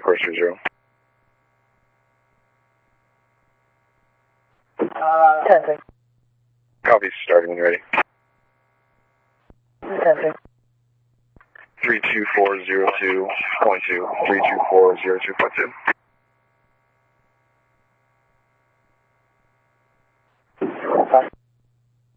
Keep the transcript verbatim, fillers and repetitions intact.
course three zero. Uh, sensing. Copy, starting when you're ready. Sensing. three two four zero two point two. three two four zero two point two.